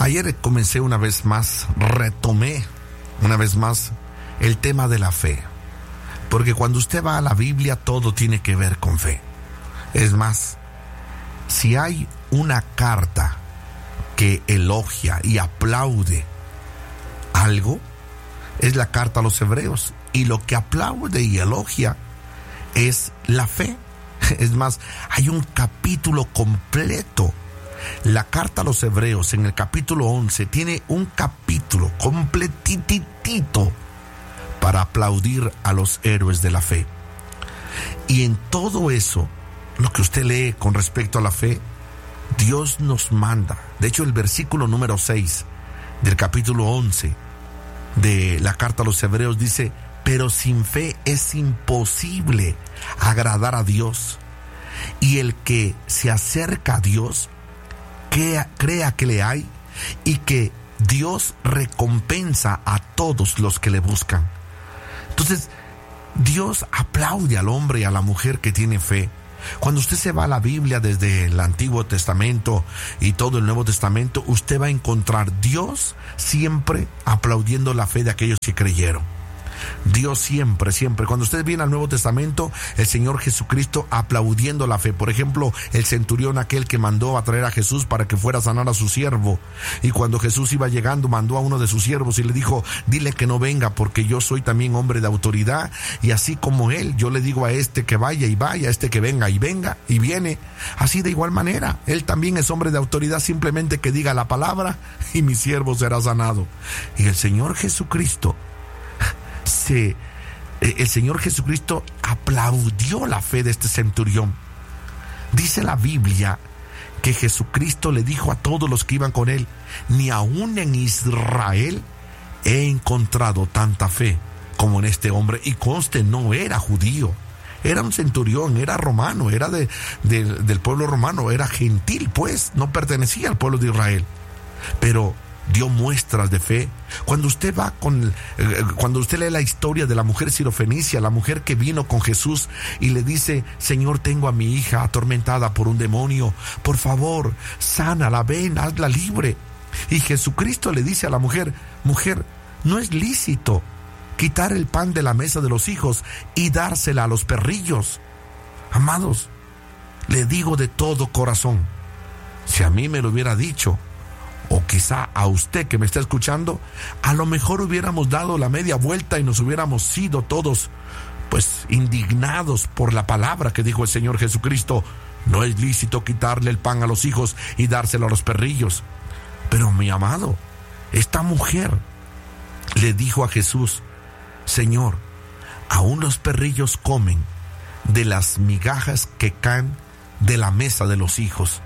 Ayer retomé una vez más el tema de la fe. Porque cuando usted va a la Biblia, todo tiene que ver con fe. Es más, si hay una carta que elogia y aplaude algo, es la carta a los Hebreos. Y lo que aplaude y elogia es la fe. Es más, hay un capítulo completo. La carta a los Hebreos, en el capítulo 11, tiene un capítulo completitito para aplaudir a los héroes de la fe. Y en todo eso, lo que usted lee con respecto a la fe, Dios nos manda. De hecho, el versículo número 6 del capítulo 11 de la carta a los Hebreos dice: pero sin fe es imposible agradar a Dios. Y el que se acerca a Dios, crea que le hay y que Dios recompensa a todos los que le buscan. Entonces, Dios aplaude al hombre y a la mujer que tiene fe. Cuando usted se va a la Biblia desde el Antiguo Testamento y todo el Nuevo Testamento, usted va a encontrar Dios siempre aplaudiendo la fe de aquellos que creyeron. Dios siempre. Cuando usted viene al Nuevo Testamento, el Señor Jesucristo aplaudiendo la fe. Por ejemplo, el centurión aquel que mandó a traer a Jesús para que fuera a sanar a su siervo. Y cuando Jesús iba llegando, mandó a uno de sus siervos y le dijo: dile que no venga, porque yo soy también hombre de autoridad. Y así como él, yo le digo a este que vaya y vaya, a este que venga y venga y viene. Así de igual manera, él también es hombre de autoridad, simplemente que diga la palabra y mi siervo será sanado. Y el Señor Jesucristo aplaudió la fe de este centurión. Dice la Biblia que Jesucristo le dijo a todos los que iban con él: ni aún en Israel he encontrado tanta fe como en este hombre. Y conste, no era judío, era un centurión, era romano, era del pueblo romano, era gentil, pues no pertenecía al pueblo de Israel, pero dio muestras de fe. Cuando usted lee la historia de la mujer sirofenicia, la mujer que vino con Jesús y le dice: Señor, tengo a mi hija atormentada por un demonio, por favor, sánala, ven, hazla libre. Y Jesucristo le dice a la mujer: mujer, no es lícito quitar el pan de la mesa de los hijos y dársela a los perrillos. Amados, le digo de todo corazón, si a mí me lo hubiera dicho, o quizá a usted que me está escuchando, a lo mejor hubiéramos dado la media vuelta y nos hubiéramos sido todos indignados por la palabra que dijo el Señor Jesucristo: no es lícito quitarle el pan a los hijos y dárselo a los perrillos. Pero mi amado, esta mujer le dijo a Jesús: Señor, aún los perrillos comen de las migajas que caen de la mesa de los hijos.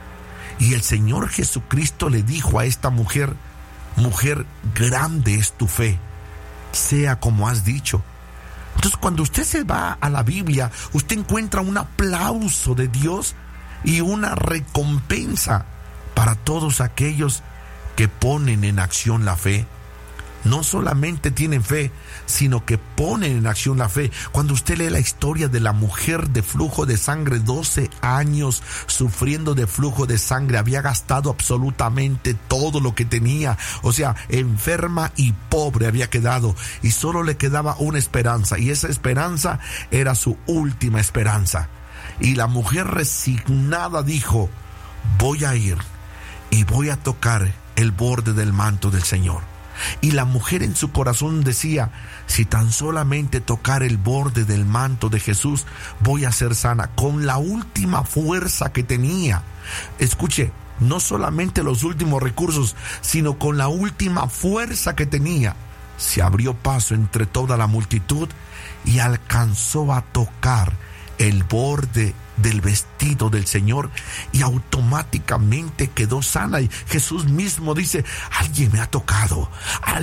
Y el Señor Jesucristo le dijo a esta mujer: mujer, grande es tu fe, sea como has dicho. Entonces, cuando usted se va a la Biblia, usted encuentra un aplauso de Dios y una recompensa para todos aquellos que ponen en acción la fe. No solamente tienen fe, sino que ponen en acción la fe. Cuando usted lee la historia de la mujer de flujo de sangre, 12 años sufriendo de flujo de sangre, había gastado absolutamente todo lo que tenía, o sea, enferma y pobre había quedado, y solo le quedaba una esperanza, y esa esperanza era su última esperanza. Y la mujer resignada dijo: voy a ir y voy a tocar el borde del manto del Señor. Y la mujer en su corazón decía: si tan solamente tocar el borde del manto de Jesús, voy a ser sana. Con la última fuerza que tenía, escuche, no solamente los últimos recursos, sino con la última fuerza que tenía, se abrió paso entre toda la multitud y alcanzó a tocar el borde del vestido del Señor, y automáticamente quedó sana. Y Jesús mismo dice: alguien me ha tocado.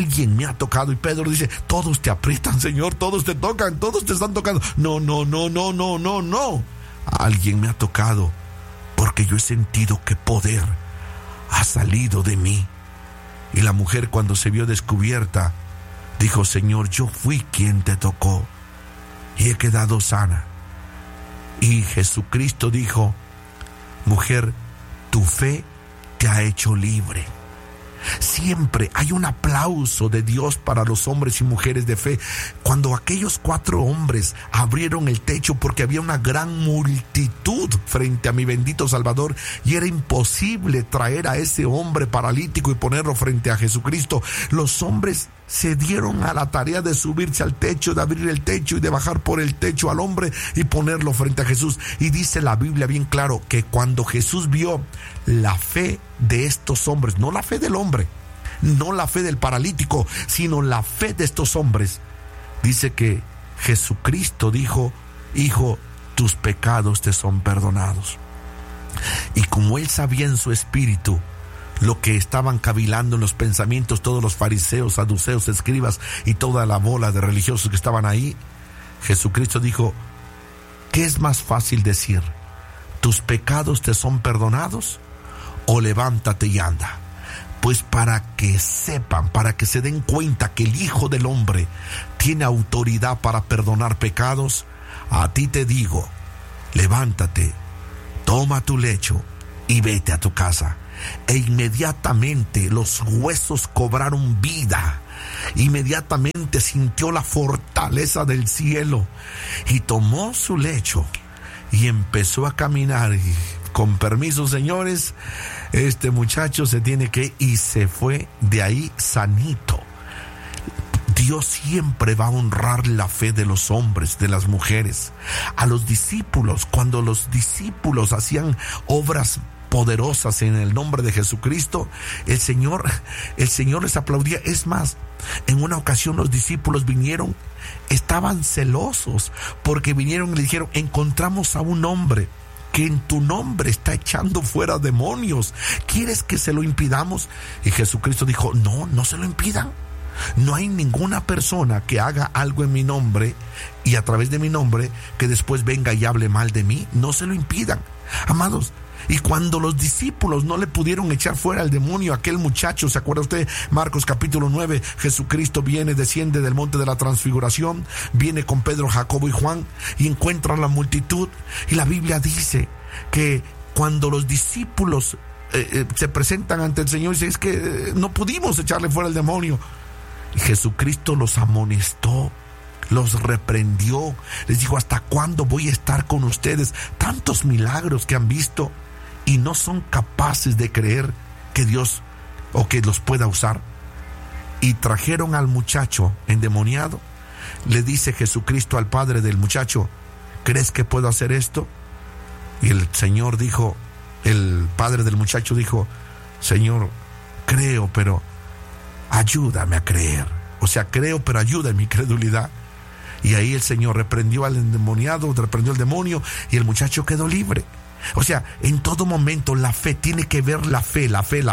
Y Pedro dice: todos te aprietan, Señor, todos te tocan, todos te están tocando. No, alguien me ha tocado, porque yo he sentido que poder ha salido de mí. Y la mujer, cuando se vio descubierta, dijo: Señor, yo fui quien te tocó y he quedado sana. Y Jesucristo dijo: mujer, tu fe te ha hecho libre. Siempre hay un aplauso de Dios para los hombres y mujeres de fe. Cuando aquellos 4 hombres abrieron el techo porque había una gran multitud frente a mi bendito Salvador y era imposible traer a ese hombre paralítico y ponerlo frente a Jesucristo, los hombres se dieron a la tarea de subirse al techo, de abrir el techo y de bajar por el techo al hombre y ponerlo frente a Jesús. Y dice la Biblia bien claro que cuando Jesús vio la fe de estos hombres, no la fe del hombre, no la fe del paralítico, sino la fe de estos hombres, dice que Jesucristo dijo: hijo, tus pecados te son perdonados. Y como él sabía en su espíritu lo que estaban cavilando en los pensamientos todos los fariseos, saduceos, escribas y toda la bola de religiosos que estaban ahí, Jesucristo dijo: ¿qué es más fácil decir? ¿Tus pecados te son perdonados? ¿O levántate y anda? Pues para que sepan, para que se den cuenta que el Hijo del Hombre tiene autoridad para perdonar pecados, a ti te digo: levántate, toma tu lecho y vete a tu casa. E inmediatamente los huesos cobraron vida. Inmediatamente sintió la fortaleza del cielo y tomó su lecho y empezó a caminar. Y, con permiso, señores, este muchacho se tiene que ir, y se fue de ahí sanito. Dios siempre va a honrar la fe de los hombres, de las mujeres. A los discípulos, cuando los discípulos hacían obras poderosas en el nombre de Jesucristo, el Señor les aplaudía. Es más, en una ocasión los discípulos vinieron, estaban celosos porque vinieron y le dijeron: encontramos a un hombre que en tu nombre está echando fuera demonios, ¿quieres que se lo impidamos? Y Jesucristo dijo: no se lo impidan. No hay ninguna persona que haga algo en mi nombre y a través de mi nombre que después venga y hable mal de mí. No se lo impidan, amados. Y cuando los discípulos no le pudieron echar fuera al demonio, aquel muchacho, ¿se acuerda usted? Marcos capítulo 9, Jesucristo desciende del monte de la transfiguración, viene con Pedro, Jacobo y Juan y encuentra a la multitud. Y la Biblia dice que cuando los discípulos se presentan ante el Señor y dicen: es que no pudimos echarle fuera el demonio. Y Jesucristo los amonestó, los reprendió, les dijo: ¿hasta cuándo voy a estar con ustedes? Tantos milagros que han visto y no son capaces de creer que Dios o que los pueda usar. Y trajeron al muchacho endemoniado. Le dice Jesucristo al padre del muchacho: ¿crees que puedo hacer esto? Y el Señor dijo, el padre del muchacho dijo: Señor, creo, pero ayúdame a creer. O sea, creo, pero ayuda en mi credulidad. Y ahí el Señor reprendió al endemoniado, reprendió al demonio y el muchacho quedó libre. O sea, en todo momento la fe, tiene que ver la fe.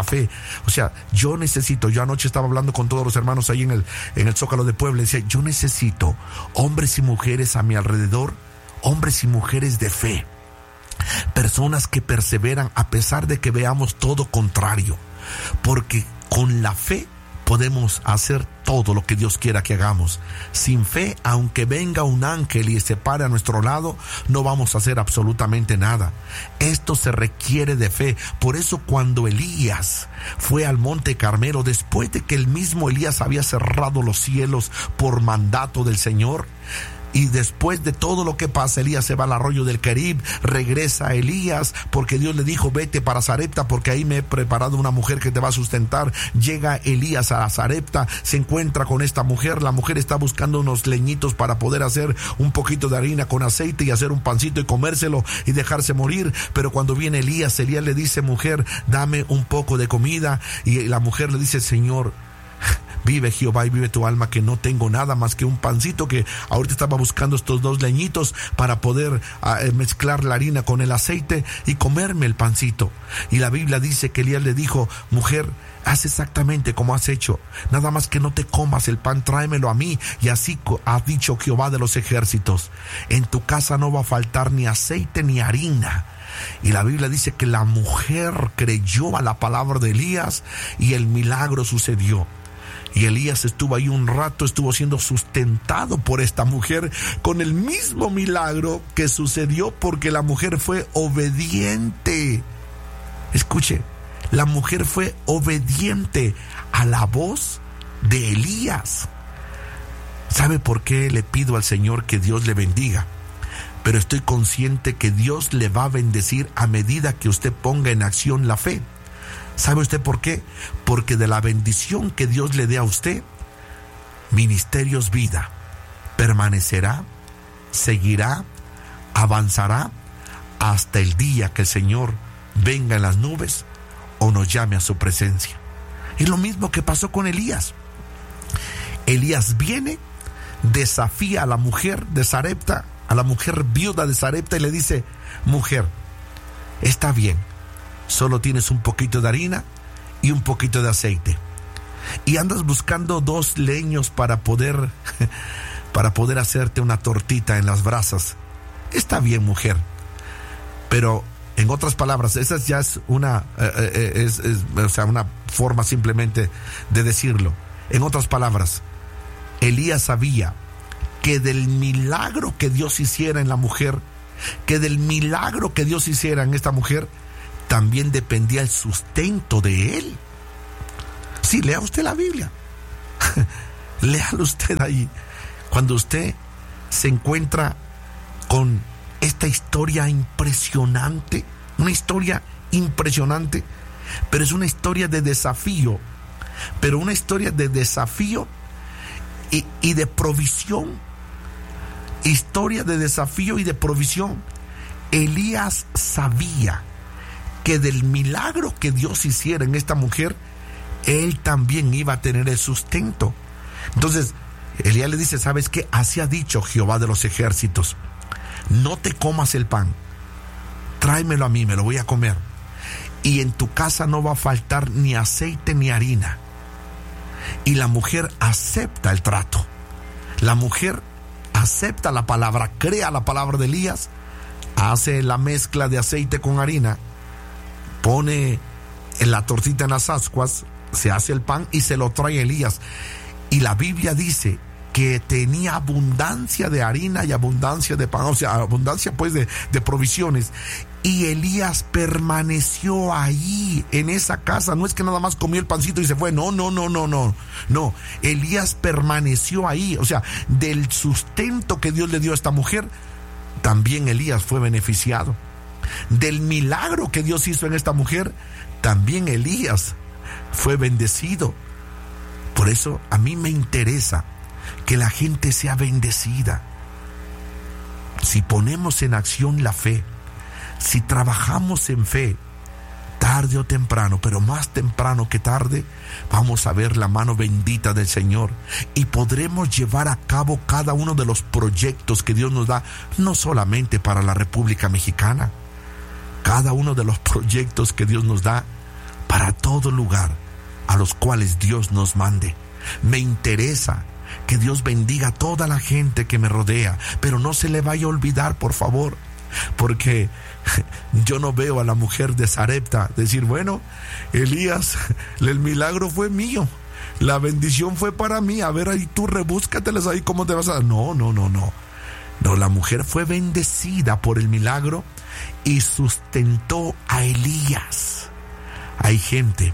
O sea, yo anoche estaba hablando con todos los hermanos ahí en el Zócalo de Puebla, y decía: yo necesito hombres y mujeres a mi alrededor, hombres y mujeres de fe, personas que perseveran a pesar de que veamos todo contrario, porque con la fe podemos hacer todo lo que Dios quiera que hagamos. Sin fe, aunque venga un ángel y se pare a nuestro lado, no vamos a hacer absolutamente nada. Esto se requiere de fe. Por eso cuando Elías fue al monte Carmelo, después de que el mismo Elías había cerrado los cielos por mandato del Señor, y después de todo lo que pasa, Elías se va al arroyo del Querib, regresa a Elías porque Dios le dijo: vete para Sarepta porque ahí me he preparado una mujer que te va a sustentar. Llega Elías a Sarepta, se encuentra con esta mujer, la mujer está buscando unos leñitos para poder hacer un poquito de harina con aceite y hacer un pancito y comérselo y dejarse morir. Pero cuando viene Elías le dice: mujer, dame un poco de comida. Y la mujer le dice: Señor, vive Jehová y vive tu alma, que no tengo nada más que un pancito, que ahorita estaba buscando estos 2 leñitos para poder mezclar la harina con el aceite y comerme el pancito. Y la Biblia dice que Elías le dijo: mujer, haz exactamente como has hecho, nada más que no te comas el pan, tráemelo a mí. Y así ha dicho Jehová de los ejércitos: en tu casa no va a faltar ni aceite ni harina. Y la Biblia dice que la mujer creyó a la palabra de Elías y el milagro sucedió. Y Elías estuvo ahí un rato, estuvo siendo sustentado por esta mujer con el mismo milagro que sucedió porque la mujer fue obediente. Escuche, La mujer fue obediente a la voz de Elías. ¿Sabe por qué le pido al Señor que Dios le bendiga? Pero estoy consciente que Dios le va a bendecir a medida que usted ponga en acción la fe. ¿Sabe usted por qué? Porque de la bendición que Dios le dé a usted, Ministerios Vida permanecerá, seguirá, avanzará hasta el día que el Señor venga en las nubes o nos llame a su presencia. Es lo mismo que pasó con Elías. Elías viene, desafía a la mujer de Sarepta, a la mujer viuda de Sarepta, y le dice: mujer, está bien, solo tienes un poquito de harina y un poquito de aceite, y andas buscando 2 leños para poder hacerte una tortita en las brasas. Está bien, mujer, pero en otras palabras, esa ya es una una forma simplemente de decirlo. En otras palabras, Elías sabía que del milagro que Dios hiciera en la mujer, que del milagro que Dios hiciera en esta mujer, también dependía el sustento de él. Sí, lea usted la Biblia. Léalo usted ahí. Cuando usted se encuentra con esta historia impresionante, una historia impresionante, pero es una historia de desafío, pero una historia de desafío y de provisión. Historia de desafío y de provisión. Elías sabía que del milagro que Dios hiciera en esta mujer, él también iba a tener el sustento. Entonces Elías le dice: ¿sabes qué? Así ha dicho Jehová de los ejércitos: no te comas el pan, tráemelo a mí, me lo voy a comer, y en tu casa no va a faltar ni aceite ni harina. Y la mujer acepta el trato. La mujer acepta la palabra, crea la palabra de Elías, hace la mezcla de aceite con harina, pone en la tortita en las ascuas, se hace el pan y se lo trae Elías. Y la Biblia dice que tenía abundancia de harina y abundancia de pan, o sea, abundancia pues de provisiones. Y Elías permaneció ahí en esa casa. No es que nada más comió el pancito y se fue. No. Elías permaneció ahí. O sea, del sustento que Dios le dio a esta mujer, también Elías fue beneficiado. Del milagro que Dios hizo en esta mujer, también Elías fue bendecido. Por eso a mí me interesa que la gente sea bendecida. Si ponemos en acción la fe, si trabajamos en fe, tarde o temprano, pero más temprano que tarde, vamos a ver la mano bendita del Señor y podremos llevar a cabo cada uno de los proyectos que Dios nos da, no solamente para la República Mexicana, cada uno de los proyectos que Dios nos da para todo lugar a los cuales Dios nos mande. Me interesa que Dios bendiga a toda la gente que me rodea, pero no se le vaya a olvidar, por favor, porque yo no veo a la mujer de Sarepta decir: bueno, Elías, el milagro fue mío, la bendición fue para mí, a ver ahí tú rebúscatelas ahí cómo te vas a... No, la mujer fue bendecida por el milagro y sustentó a Elías. Hay gente,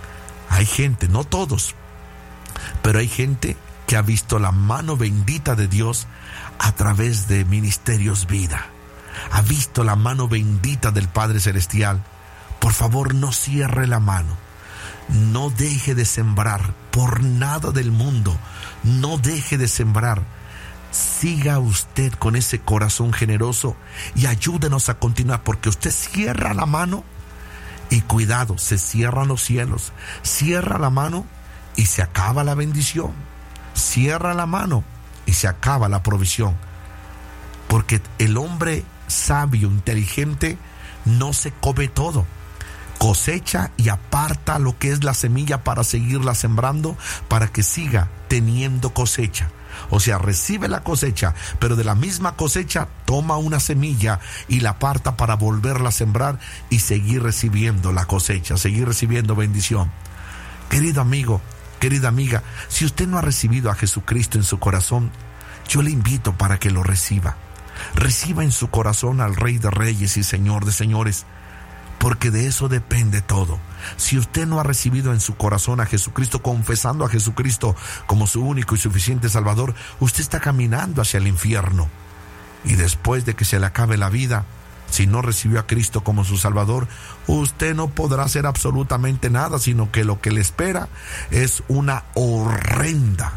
no todos, pero hay gente que ha visto la mano bendita de Dios a través de Ministerios Vida. Ha visto la mano bendita del Padre Celestial. Por favor, no cierre la mano. No deje de sembrar por nada del mundo. No deje de sembrar. Siga usted con ese corazón generoso y ayúdenos a continuar, porque usted cierra la mano y cuidado, se cierran los cielos. Cierra la mano y se acaba la bendición. Cierra la mano y se acaba la provisión. Porque el hombre sabio, inteligente, no se come todo. Cosecha y aparta lo que es la semilla para seguirla sembrando, para que siga teniendo cosecha. O sea, recibe la cosecha, pero de la misma cosecha toma una semilla y la aparta para volverla a sembrar y seguir recibiendo la cosecha, seguir recibiendo bendición. Querido amigo, querida amiga, si usted no ha recibido a Jesucristo en su corazón, yo le invito para que lo reciba. Reciba en su corazón al Rey de Reyes y Señor de Señores. porque de eso depende todo. Si usted no ha recibido en su corazón a Jesucristo, confesando a Jesucristo como su único y suficiente Salvador, usted está caminando hacia el infierno. Y después de que se le acabe la vida, si no recibió a Cristo como su Salvador, usted no podrá hacer absolutamente nada, sino que lo que le espera es una horrenda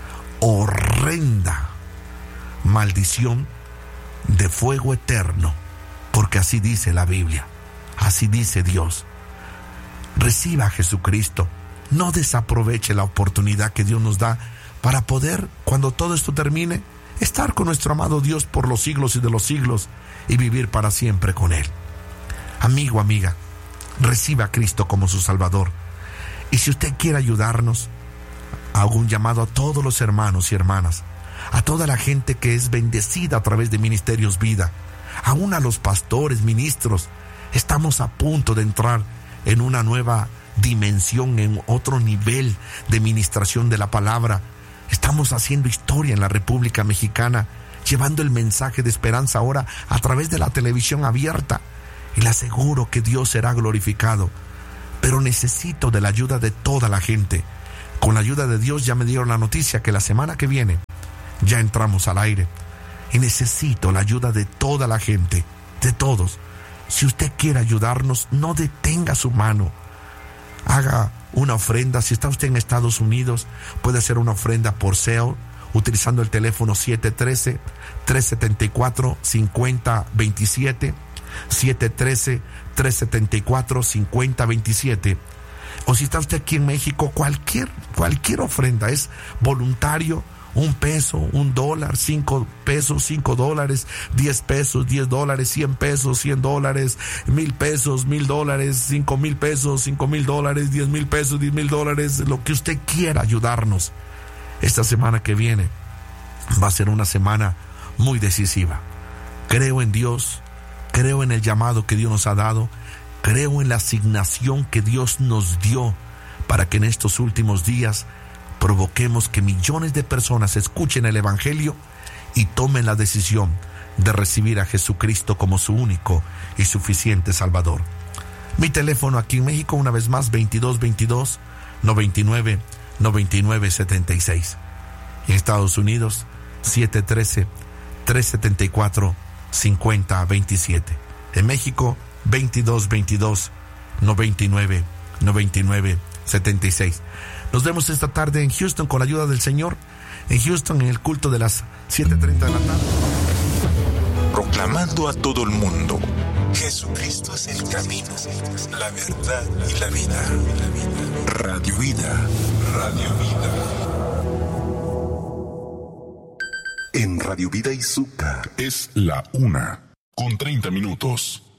maldición de fuego eterno, porque así dice la Biblia, así dice Dios. Reciba a Jesucristo, no desaproveche la oportunidad que Dios nos da para poder, cuando todo esto termine, estar con nuestro amado Dios por los siglos y de los siglos y vivir para siempre con Él. Amigo, amiga, reciba a Cristo como su Salvador. Y si usted quiere ayudarnos, hago un llamado a todos los hermanos y hermanas, a toda la gente que es bendecida a través de Ministerios Vida, aún a los pastores, ministros. Estamos a punto de entrar en una nueva dimensión, en otro nivel de ministración de la palabra. Estamos haciendo historia en la República Mexicana, llevando el mensaje de esperanza ahora a través de la televisión abierta. Y le aseguro que Dios será glorificado. Pero necesito de la ayuda de toda la gente. Con la ayuda de Dios ya me dieron la noticia que la semana que viene ya entramos al aire. Y necesito la ayuda de toda la gente, de todos. Si usted quiere ayudarnos, no detenga su mano. Haga una ofrenda. Si está usted en Estados Unidos, puede hacer una ofrenda por Zelle, utilizando el teléfono 713-374-5027, 713-374-5027. O si está usted aquí en México, cualquier ofrenda es voluntario. $1, $1, $5, $5, $10, $10, $100, $100, $1,000, $1,000, $5,000, $5,000, $10,000, $10,000, lo que usted quiera ayudarnos. Esta semana que viene va a ser una semana muy decisiva. Creo en Dios, creo en el llamado que Dios nos ha dado, creo en la asignación que Dios nos dio para que en estos últimos días provoquemos que millones de personas escuchen el Evangelio y tomen la decisión de recibir a Jesucristo como su único y suficiente Salvador. Mi teléfono aquí en México, una vez más, 2222-99-9976. En Estados Unidos, 713-374-5027. En México, 2222-99-9976. Nos vemos esta tarde en Houston con la ayuda del Señor. En Houston, en el culto de las 7:30 de la tarde. Proclamando a todo el mundo: Jesucristo es el camino, la verdad y la vida. Radio Vida. Radio Vida. En Radio Vida Izúcar es la 1:30 minutos.